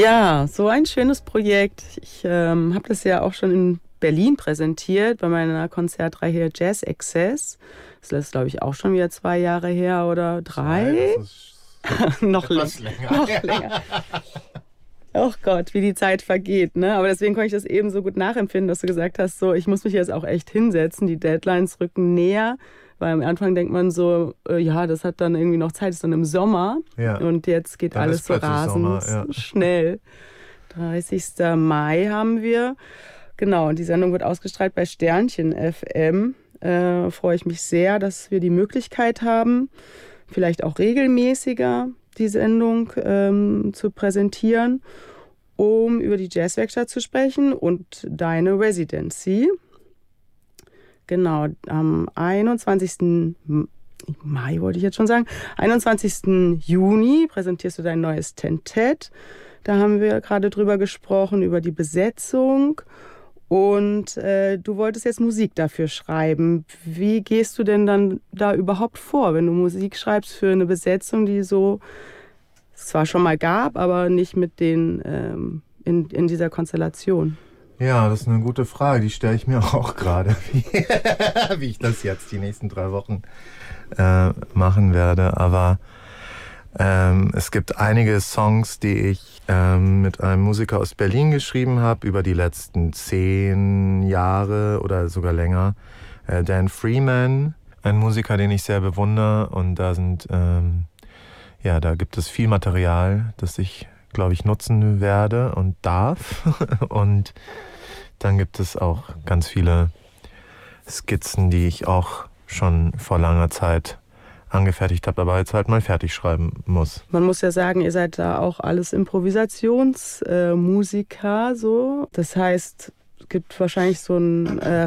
Ja, so ein schönes Projekt. Ich habe das ja auch schon in Berlin präsentiert bei meiner Konzertreihe Jazz Access. Das ist, glaube ich, auch schon wieder 2 Jahre her oder 3. Noch länger. Noch länger. Oh Gott, wie die Zeit vergeht, ne? Aber deswegen konnte ich das eben so gut nachempfinden, dass du gesagt hast, so, ich muss mich jetzt auch echt hinsetzen, die Deadlines rücken näher, weil am Anfang denkt man so, ja, das hat dann irgendwie noch Zeit, ist dann im Sommer und jetzt geht dann alles so rasend schnell. 30. Mai haben wir, genau, und die Sendung wird ausgestrahlt bei Sternchen FM. Freue ich mich sehr, dass wir die Möglichkeit haben, vielleicht auch regelmäßiger die Sendung zu präsentieren, um über die Jazzwerkstatt zu sprechen und deine Residency. Genau, am 21. Mai wollte ich jetzt schon sagen, 21. Juni präsentierst du dein neues Tentett. Da haben wir gerade drüber gesprochen, über die Besetzung. Und du wolltest jetzt Musik dafür schreiben. Wie gehst du denn dann da überhaupt vor, wenn du Musik schreibst für eine Besetzung, die so es zwar schon mal gab, aber nicht mit den in dieser Konstellation? Ja, das ist eine gute Frage. Die stelle ich mir auch gerade, wie ich das jetzt die nächsten 3 Wochen machen werde. Aber es gibt einige Songs, die ich mit einem Musiker aus Berlin geschrieben habe, über die letzten 10 Jahre oder sogar länger. Dan Freeman, ein Musiker, den ich sehr bewundere. Und da da gibt es viel Material, das ich, glaube ich, nutzen werde und darf. Und dann gibt es auch ganz viele Skizzen, die ich auch schon vor langer Zeit angefertigt habe, aber jetzt halt mal fertig schreiben muss. Man muss ja sagen, ihr seid da auch alles Improvisationsmusiker, so. Das heißt, es gibt wahrscheinlich so ein